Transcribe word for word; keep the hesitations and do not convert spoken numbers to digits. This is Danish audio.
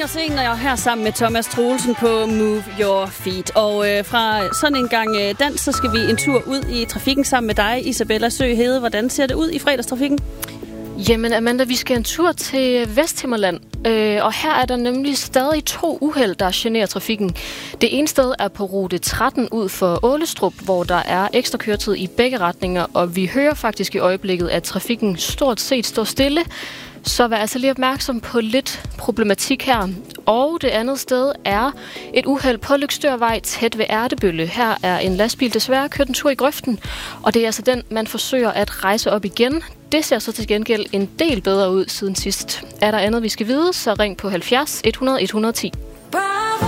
og Senior her sammen med Thomas Troelsen på Move Your Feet. Og øh, fra sådan en gang øh, dans, så skal vi en tur ud i trafikken sammen med dig, Isabella Sø Hede. Hvordan ser det ud i fredagstrafikken? Jamen Amanda, vi skal en tur til Vesthimmerland, øh, og her er der nemlig stadig to uheld, der generer trafikken. Det ene sted er på rute tretten ud for Ålestrup, hvor der er ekstra køretid i begge retninger, og vi hører faktisk i øjeblikket, at trafikken stort set står stille. Så vær altså lige opmærksom på lidt problematik her. Og det andet sted er et uheld på Løgstørvej tæt ved Ertebølle. Her er en lastbil desværre kørt en tur i grøften, og det er altså den, man forsøger at rejse op igen. Det ser så til gengæld en del bedre ud siden sidst. Er der andet, vi skal vide, så ring på halvfjerds hundrede et hundrede og ti.